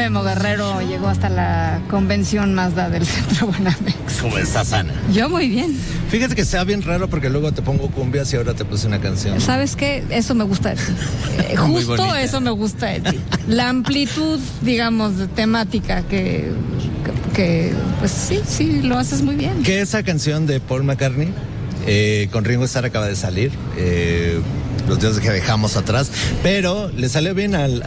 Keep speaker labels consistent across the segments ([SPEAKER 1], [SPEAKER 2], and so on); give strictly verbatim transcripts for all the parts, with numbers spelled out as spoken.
[SPEAKER 1] Memo Guerrero llegó hasta la convención Mazda del Centro Banamex.
[SPEAKER 2] ¿Cómo estás, Ana?
[SPEAKER 1] Yo muy bien.
[SPEAKER 2] Fíjate que sea bien raro porque luego te pongo cumbias y ahora te puse una canción.
[SPEAKER 1] ¿Sabes qué? Eso me gusta de ti. Eh, justo eso me gusta de ti. La amplitud, digamos, de temática que, que, que, pues sí, sí, lo haces muy bien.
[SPEAKER 2] Que esa canción de Paul McCartney, eh, con Ringo Starr acaba de salir, eh, los dioses que dejamos atrás, pero le salió bien al...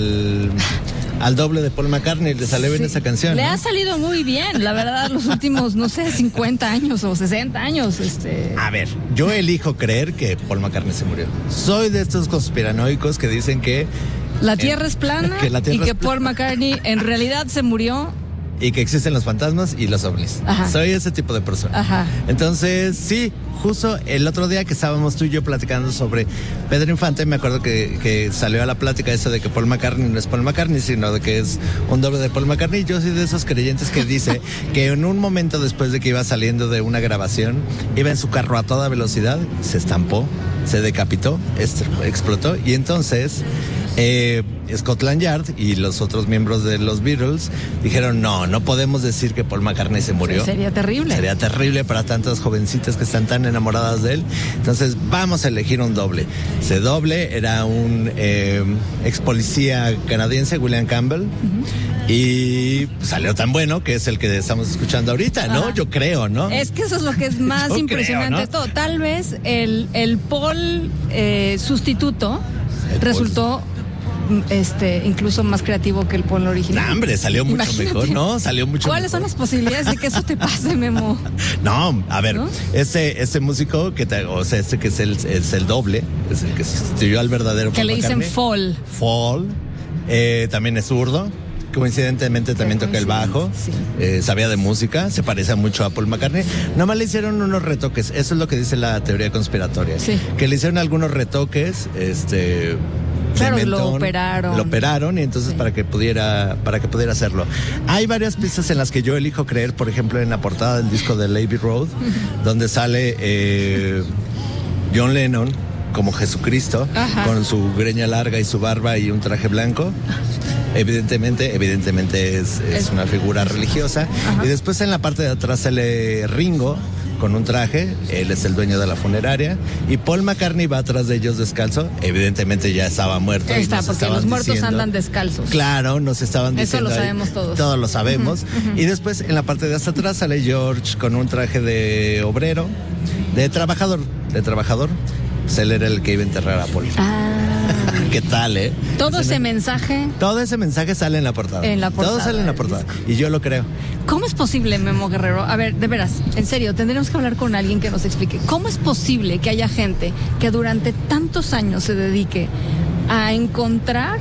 [SPEAKER 2] al al doble de Paul McCartney, le salió sí. bien esa canción.
[SPEAKER 1] Le
[SPEAKER 2] ¿no?
[SPEAKER 1] ha salido muy bien, la verdad, los últimos, no sé, cincuenta años o sesenta años. Este...
[SPEAKER 2] A ver, yo elijo creer que Paul McCartney se murió. Soy de estos conspiranoicos que dicen que...
[SPEAKER 1] La Tierra eh, es plana que la tierra y que
[SPEAKER 2] es
[SPEAKER 1] Paul McCartney en realidad se murió.
[SPEAKER 2] Y que existen los fantasmas y los ovnis. Ajá. Soy ese tipo de persona.
[SPEAKER 1] Ajá.
[SPEAKER 2] Entonces, sí, justo el otro día que estábamos tú y yo platicando sobre Pedro Infante, me acuerdo que, que salió a la plática eso de que Paul McCartney no es Paul McCartney, sino de que es un doble de Paul McCartney. Yo soy de esos creyentes que dice que en un momento después de que iba saliendo de una grabación, iba en su carro a toda velocidad, se estampó, se decapitó, explotó, y entonces... Eh, Scotland Yard y los otros miembros de los Beatles dijeron no, no podemos decir que Paul McCartney se murió.
[SPEAKER 1] Sí, sería terrible.
[SPEAKER 2] Sería terrible para tantas jovencitas que están tan enamoradas de él. Entonces vamos a elegir un doble. Ese doble era un eh, ex policía canadiense, William Campbell. Uh-huh. Y salió tan bueno que es el que estamos escuchando ahorita, ¿no? Ajá. Yo creo, ¿no?
[SPEAKER 1] Es que eso es lo que es más impresionante de todo. Tal vez el, el Paul eh, sustituto el resultó... Paul. Este, incluso más creativo que el Paul original.
[SPEAKER 2] No, hombre, salió mucho Imagínate. mejor, ¿no? Salió mucho
[SPEAKER 1] ¿Cuáles
[SPEAKER 2] mejor.
[SPEAKER 1] son las posibilidades de que eso te pase, Memo?
[SPEAKER 2] No, a ver, ¿no? ese, ese músico que te, o sea, este que es el, es el doble, es el que sustituyó al verdadero
[SPEAKER 1] que
[SPEAKER 2] Paul
[SPEAKER 1] le dicen
[SPEAKER 2] McCartney.
[SPEAKER 1] Fall.
[SPEAKER 2] Fall, eh, también es zurdo. Coincidentemente también toca el bajo, sí. eh, sabía de música, se parece mucho a Paul McCartney. Nomás le hicieron unos retoques, eso es lo que dice la teoría conspiratoria.
[SPEAKER 1] Sí.
[SPEAKER 2] Que le hicieron algunos retoques, este...
[SPEAKER 1] Claro, lo operaron.
[SPEAKER 2] Lo operaron y entonces sí. para que pudiera para que pudiera hacerlo. Hay varias pistas en las que yo elijo creer, por ejemplo, en la portada del disco de Abbey Road, donde sale eh, John Lennon como Jesucristo, Ajá. con su greña larga y su barba y un traje blanco. Evidentemente, evidentemente es, es, es una figura religiosa. Ajá. Y después en la parte de atrás sale Ringo con un traje, él es el dueño de la funeraria, y Paul McCartney va atrás de ellos descalzo, evidentemente ya estaba muerto.
[SPEAKER 1] Está,
[SPEAKER 2] y
[SPEAKER 1] porque los muertos diciendo, andan descalzos.
[SPEAKER 2] Claro, nos estaban diciendo.
[SPEAKER 1] Eso lo sabemos ahí, todos.
[SPEAKER 2] Todos lo sabemos.
[SPEAKER 1] Uh-huh, uh-huh.
[SPEAKER 2] Y después en la parte de hasta atrás sale George con un traje de obrero, de trabajador, de trabajador. Pues él era el que iba a enterrar a Paul.
[SPEAKER 1] Ah.
[SPEAKER 2] ¿Qué tal, eh?
[SPEAKER 1] Todo ese, ese mensaje.
[SPEAKER 2] Todo ese mensaje sale en la portada.
[SPEAKER 1] En la portada.
[SPEAKER 2] Todo sale en la portada. Y yo lo creo.
[SPEAKER 1] ¿Cómo es posible, Memo Guerrero? A ver, de veras, en serio, tendremos que hablar con alguien que nos explique. ¿Cómo es posible que haya gente que durante tantos años se dedique a encontrar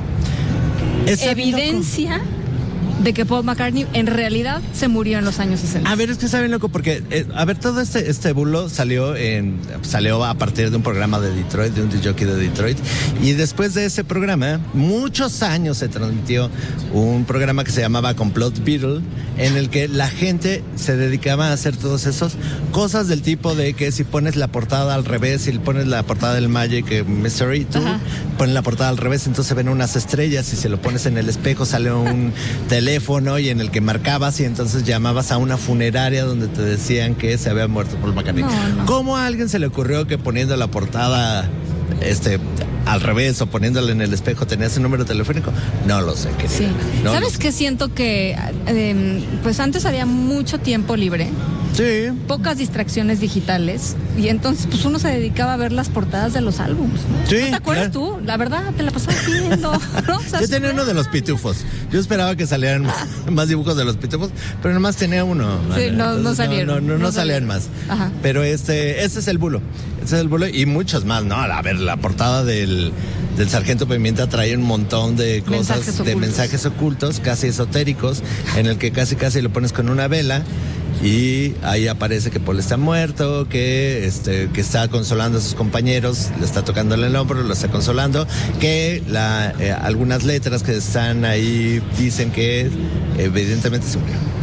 [SPEAKER 1] es evidencia de que Paul McCartney en realidad se murió en los años sesenta?
[SPEAKER 2] A ver, es que está bien loco porque, eh, a ver, todo este este bulo salió en salió a partir de un programa de Detroit, de un disc jockey de Detroit, y después de ese programa, muchos años se transmitió un programa que se llamaba Complot Beatle, en el que la gente se dedicaba a hacer todos esos cosas del tipo de que si pones la portada al revés, si pones la portada del Magic Mystery Tour, pones la portada al revés, entonces ven unas estrellas, y si lo pones en el espejo sale un teléfono y en el que marcabas y entonces llamabas a una funeraria donde te decían que se había muerto Paul McCartney.
[SPEAKER 1] No, no.
[SPEAKER 2] ¿Cómo a alguien se le ocurrió que poniendo la portada este al revés o poniéndola en el espejo tenía ese número telefónico? No lo sé.
[SPEAKER 1] Sí.
[SPEAKER 2] No
[SPEAKER 1] ¿Sabes
[SPEAKER 2] lo...
[SPEAKER 1] qué? Siento que eh, pues antes había mucho tiempo libre.
[SPEAKER 2] Sí.
[SPEAKER 1] Pocas distracciones digitales y entonces pues uno se dedicaba a ver las portadas de los álbumes, ¿no?
[SPEAKER 2] Sí,
[SPEAKER 1] ¿No te acuerdas
[SPEAKER 2] claro.
[SPEAKER 1] tú? La verdad, te la pasabas viendo, ¿no? O sea,
[SPEAKER 2] yo tenía uno de los pitufos. Yo esperaba que salieran más dibujos de los pitufos, pero nomás tenía uno.
[SPEAKER 1] Sí, no, no salieron.
[SPEAKER 2] No, no, no, no, no salían
[SPEAKER 1] salieron.
[SPEAKER 2] más.
[SPEAKER 1] Ajá.
[SPEAKER 2] Pero este, este es el bulo. Este es el bulo y muchos más, ¿no? A ver, la portada del, del Sargento Pimienta trae un montón de cosas,
[SPEAKER 1] mensajes
[SPEAKER 2] de
[SPEAKER 1] ocultos.
[SPEAKER 2] mensajes ocultos, casi esotéricos, en el que casi casi lo pones con una vela. Y ahí aparece que Paul está muerto, que este que está consolando a sus compañeros, le está tocando el hombro, lo está consolando, que la eh, algunas letras que están ahí dicen que evidentemente se murió.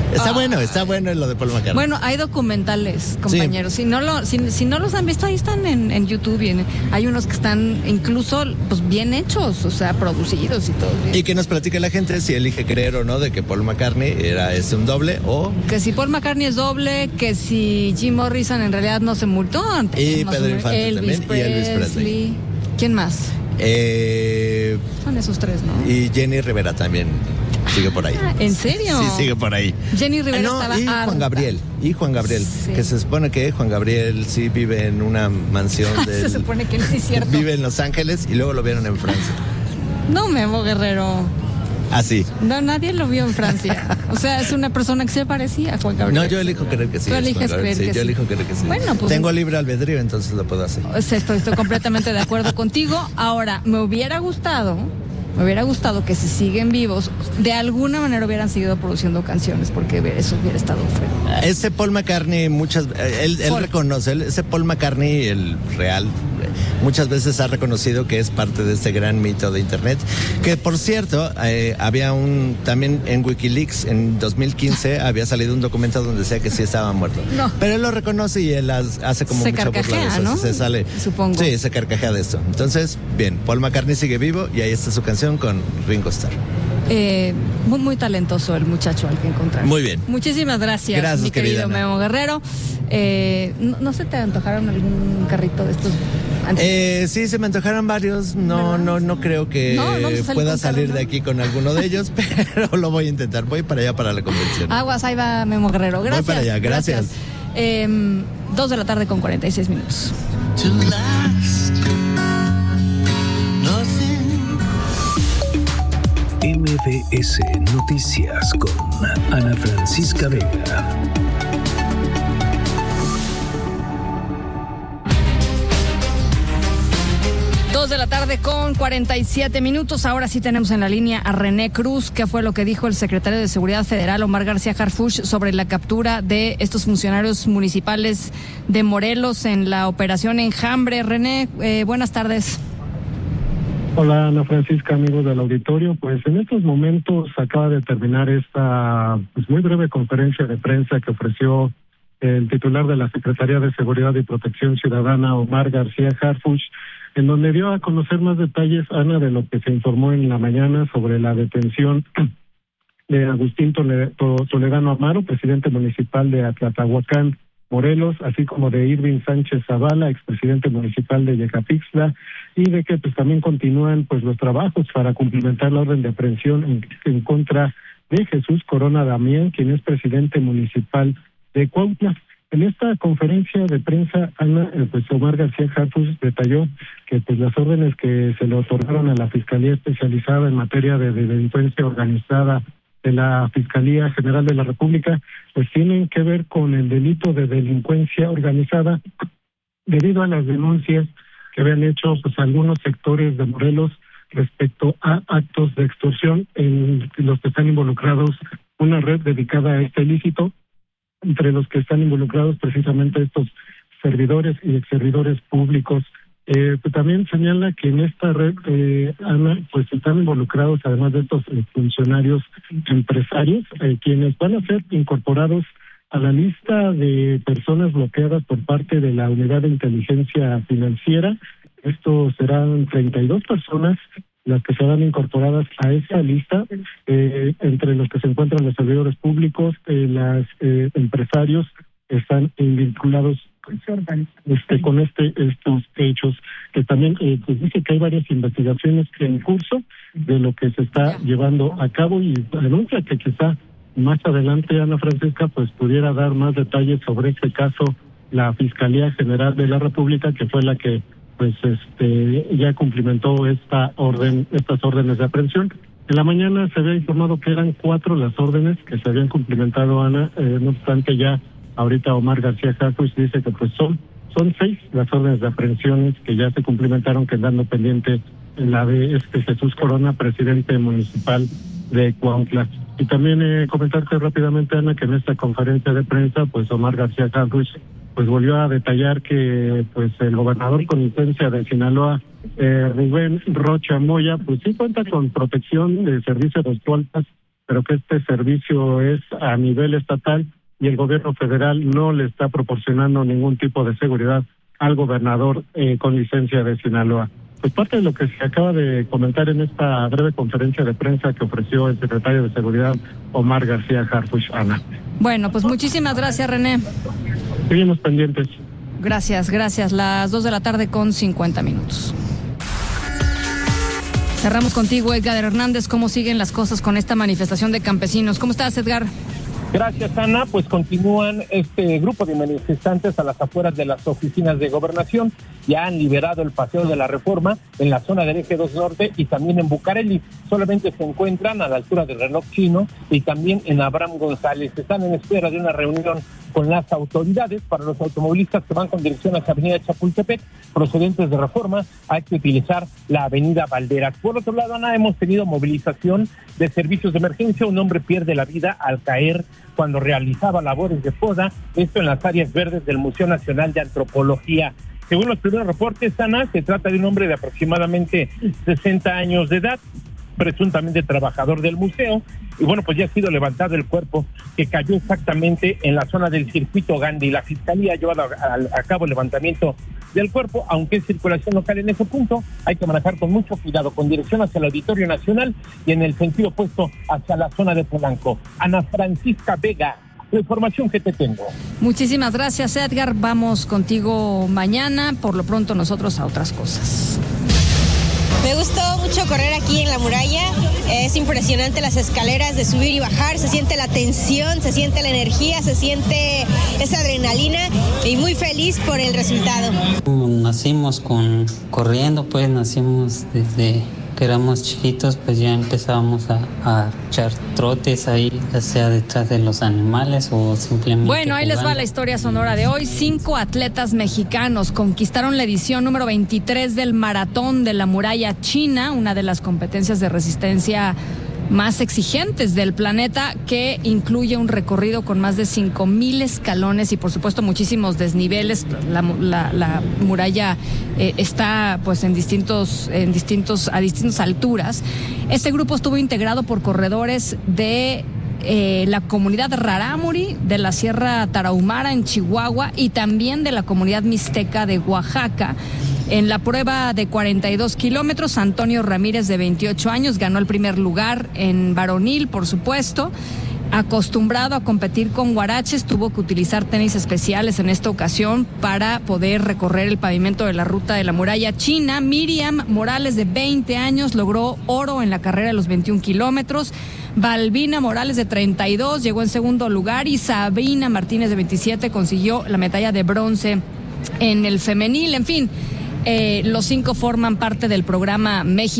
[SPEAKER 2] Está
[SPEAKER 1] Ah.
[SPEAKER 2] bueno, está bueno lo de Paul McCartney.
[SPEAKER 1] Bueno, hay documentales, compañeros. Sí. Si no lo, si, si no los han visto, ahí están en, en YouTube. Y en, hay unos que están incluso pues bien hechos, o sea, producidos y todo bien.
[SPEAKER 2] Y que nos platique la gente si elige creer o no de que Paul McCartney era ese un doble o...
[SPEAKER 1] Que si Paul McCartney es doble, que si Jim Morrison en realidad no se murió.
[SPEAKER 2] Y Pedro Infante
[SPEAKER 1] Elvis
[SPEAKER 2] también, y Elvis Presley.
[SPEAKER 1] ¿Quién más?
[SPEAKER 2] Eh,
[SPEAKER 1] Son esos tres, ¿no?
[SPEAKER 2] y Jenny Rivera también sigue por ahí.
[SPEAKER 1] ¿En serio?
[SPEAKER 2] Sí, sigue por ahí.
[SPEAKER 1] Jenny Rivera
[SPEAKER 2] Ah, no,
[SPEAKER 1] estaba
[SPEAKER 2] y
[SPEAKER 1] harta.
[SPEAKER 2] Juan Gabriel, y Juan Gabriel,
[SPEAKER 1] Sí.
[SPEAKER 2] que se supone que Juan Gabriel sí vive en una mansión del,
[SPEAKER 1] Se supone que sí es cierto.
[SPEAKER 2] vive en Los Ángeles y luego lo vieron en Francia.
[SPEAKER 1] No, Memo Guerrero.
[SPEAKER 2] Así.
[SPEAKER 1] No, nadie lo vio en Francia. O sea, es una persona que se parecía a Juan Gabriel.
[SPEAKER 2] No, yo elijo creer que sí.
[SPEAKER 1] Tú
[SPEAKER 2] es
[SPEAKER 1] eliges
[SPEAKER 2] Juan Gabriel.
[SPEAKER 1] creer
[SPEAKER 2] Sí,
[SPEAKER 1] que
[SPEAKER 2] yo
[SPEAKER 1] sí.
[SPEAKER 2] elijo creer que sí.
[SPEAKER 1] Bueno, pues-
[SPEAKER 2] Tengo libre albedrío, entonces lo puedo hacer.
[SPEAKER 1] O sea, estoy, estoy completamente de acuerdo contigo. Ahora, me hubiera gustado, me hubiera gustado que si siguen vivos, de alguna manera hubieran seguido produciendo canciones, porque eso hubiera estado feo.
[SPEAKER 2] Ese Paul McCartney, muchas, él, él
[SPEAKER 1] Paul.
[SPEAKER 2] reconoce, él- ese Paul McCartney, el real, muchas veces ha reconocido que es parte de este gran mito de Internet. Que por cierto, eh, había un, también en Wikileaks en dos mil quince había salido un documento donde decía que sí estaba muerto.
[SPEAKER 1] No.
[SPEAKER 2] Pero él lo reconoce y él las- hace como
[SPEAKER 1] Se
[SPEAKER 2] mucha burla de
[SPEAKER 1] carcajea,
[SPEAKER 2] eso.
[SPEAKER 1] ¿no?
[SPEAKER 2] Se sale.
[SPEAKER 1] Supongo.
[SPEAKER 2] Sí, se carcajea de esto. Entonces, bien, Paul McCartney sigue vivo y ahí está su canción con Ringo Starr.
[SPEAKER 1] Eh, muy, muy talentoso el muchacho al que encontraron.
[SPEAKER 2] Muy bien.
[SPEAKER 1] Muchísimas gracias,
[SPEAKER 2] Gracias,
[SPEAKER 1] mi querido
[SPEAKER 2] querida Ana.
[SPEAKER 1] Memo Guerrero. Eh, ¿no, ¿No se te antojaron algún carrito de estos antes?
[SPEAKER 2] Eh, sí, se me antojaron varios. No,
[SPEAKER 1] ¿Verdad?
[SPEAKER 2] no, no creo que
[SPEAKER 1] No, no, sale
[SPEAKER 2] pueda
[SPEAKER 1] con
[SPEAKER 2] salir
[SPEAKER 1] carro,
[SPEAKER 2] de
[SPEAKER 1] ¿no?
[SPEAKER 2] aquí con alguno de ellos, pero lo voy a intentar. Voy para allá para la convención.
[SPEAKER 1] Aguas, ahí va Memo Guerrero. Gracias.
[SPEAKER 2] para allá, gracias.
[SPEAKER 1] Eh, dos de la tarde con cuarenta y seis minutos.
[SPEAKER 3] To last, nothing.
[SPEAKER 4] M B S Noticias con Ana Francisca Vega.
[SPEAKER 1] Dos de la tarde con cuarenta y siete minutos. Ahora sí tenemos en la línea a René Cruz. ¿Qué fue lo que dijo el secretario de Seguridad Federal, Omar García Harfuch, sobre la captura de estos funcionarios municipales de Morelos en la operación Enjambre? René, eh, buenas tardes.
[SPEAKER 5] Hola Ana Francisca, amigos del auditorio. Pues en estos momentos acaba de terminar esta pues muy breve conferencia de prensa que ofreció el titular de la Secretaría de Seguridad y Protección Ciudadana, Omar García Harfuch, en donde dio a conocer más detalles, Ana, de lo que se informó en la mañana sobre la detención de Agustín Tole- To- Toledano Amaro, presidente municipal de Atlatahuacán, Morelos, así como de Irving Sánchez Zavala, expresidente municipal de Yecapixtla, y de que pues también continúan pues los trabajos para cumplimentar la orden de aprehensión en, en contra de Jesús Corona Damián, quien es presidente municipal de Cuautla. En esta conferencia de prensa, Ana, eh, pues Omar García Harfuch detalló que pues las órdenes que se le otorgaron a la Fiscalía Especializada en materia de, de delincuencia organizada de la Fiscalía General de la República, pues tienen que ver con el delito de delincuencia organizada debido a las denuncias que habían hecho pues algunos sectores de Morelos respecto a actos de extorsión en los que están involucrados una red dedicada a este ilícito, entre los que están involucrados precisamente estos servidores y exservidores públicos. Eh, pues también señala que en esta red, eh, Ana, pues están involucrados, además de estos eh, funcionarios empresarios, eh, quienes van a ser incorporados a la lista de personas bloqueadas por parte de la Unidad de Inteligencia Financiera. Estos serán treinta y dos personas las que serán incorporadas a esa lista, eh, entre los que se encuentran los servidores públicos, eh, los eh, empresarios están vinculados este, con este estos hechos, que también eh, pues dice que hay varias investigaciones en curso de lo que se está llevando a cabo y anuncia que quizá más adelante, Ana Francisca, pues pudiera dar más detalles sobre este caso la Fiscalía General de la República, que fue la que pues este ya cumplimentó esta orden, estas órdenes de aprehensión. En la mañana se había informado que eran cuatro las órdenes que se habían cumplimentado, Ana, eh, no obstante ya ahorita Omar García Harfuch dice que pues son son seis las órdenes de aprehensiones que ya se cumplimentaron, quedando pendiente en la de este Jesús Corona, presidente municipal de Cuautla. Y también eh, comentarte rápidamente, Ana, que en esta conferencia de prensa, pues Omar García Harfuch pues volvió a detallar que pues el gobernador con licencia de Sinaloa, eh, Rubén Rocha Moya, pues sí cuenta con protección de servicio de escoltas pero que este servicio es a nivel estatal y el gobierno federal no le está proporcionando ningún tipo de seguridad al gobernador eh, con licencia de Sinaloa. Pues parte de lo que se acaba de comentar en esta breve conferencia de prensa que ofreció el secretario de Seguridad, Omar García Harfuch, Ana.
[SPEAKER 1] Bueno, pues muchísimas gracias, René.
[SPEAKER 5] Seguimos pendientes.
[SPEAKER 1] Gracias, gracias. Las dos de la tarde con cincuenta minutos. Cerramos contigo, Edgar Hernández. ¿Cómo siguen las cosas con esta manifestación de campesinos? ¿Cómo estás, Edgar?
[SPEAKER 6] Gracias, Ana. Pues continúan este grupo de manifestantes a las afueras de las oficinas de gobernación. Ya han liberado el Paseo de la Reforma en la zona del Eje dos Norte y también en Bucareli. Solamente se encuentran a la altura del Reloj Chino y también en Abraham González. Están en espera de una reunión con las autoridades. Para los automovilistas que van con dirección hacia Avenida Chapultepec, procedentes de Reforma, hay que utilizar la Avenida Valderas. Por otro lado, Ana, hemos tenido movilización de servicios de emergencia. Un hombre pierde la vida al caer cuando realizaba labores de poda, esto en las áreas verdes del Museo Nacional de Antropología. Según los primeros reportes, Ana, se trata de un hombre de aproximadamente sesenta años de edad, presuntamente trabajador del museo, y bueno, pues ya ha sido levantado el cuerpo que cayó exactamente en la zona del circuito Gandhi. La Fiscalía ha llevado a, a, a cabo el levantamiento del cuerpo, aunque es circulación local en ese punto, hay que manejar con mucho cuidado, con dirección hacia el Auditorio Nacional y en el sentido opuesto hacia la zona de Polanco. Ana Francisca Vega, la información que te tengo.
[SPEAKER 1] Muchísimas gracias, Edgar. Vamos contigo mañana, por lo pronto nosotros a otras cosas.
[SPEAKER 7] Me gustó mucho correr aquí en la muralla, es impresionante las escaleras de subir y bajar, se siente la tensión, se siente la energía, se siente esa adrenalina y muy feliz por el resultado.
[SPEAKER 8] Nacimos con corriendo, pues nacimos desde que éramos chiquitos, pues ya empezábamos a, a echar trotes ahí, ya sea detrás de los animales o simplemente
[SPEAKER 1] Bueno, ahí
[SPEAKER 8] jugando.
[SPEAKER 1] les va la historia sonora de hoy. Cinco atletas mexicanos conquistaron la edición número veintitrés del Maratón de la Muralla China, una de las competencias de resistencia más exigentes del planeta, que incluye un recorrido con más de cinco mil escalones y por supuesto muchísimos desniveles. La, la, la muralla eh, está pues en distintos, en distintos, a distintas alturas. Este grupo estuvo integrado por corredores de Eh, la comunidad Rarámuri de la Sierra Tarahumara en Chihuahua y también de la comunidad mixteca de Oaxaca. En la prueba de cuarenta y dos kilómetros, Antonio Ramírez, de veintiocho años, ganó el primer lugar en varonil, por supuesto. Acostumbrado a competir con huaraches, tuvo que utilizar tenis especiales en esta ocasión para poder recorrer el pavimento de la ruta de la muralla china. Miriam Morales, de veinte años, logró oro en la carrera de los veintiún kilómetros. Balbina Morales, de treinta y dos, llegó en segundo lugar y Sabrina Martínez, de veintisiete, consiguió la medalla de bronce en el femenil. En fin, eh, los cinco forman parte del programa México